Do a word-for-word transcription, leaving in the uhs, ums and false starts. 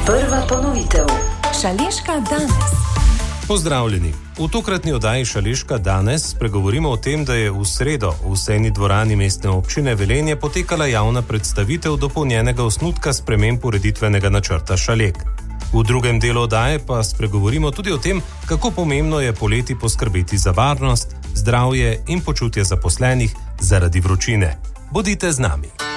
Prva ponovitev. Šaleška danes. Pozdravljeni. V tokratni oddaji Šaleška danes spregovorimo o tem, da je v sredo v sejni dvorani Mestne občine Velenje potekala javna predstavitev dopolnjenega osnutka sprememb ureditvenega načrta Šalek. V drugem delu oddaje pa spregovorimo tudi o tem, kako pomembno je poleti poskrbeti za varnost, zdravje in počutje zaposlenih zaradi vročine. Bodite z nami.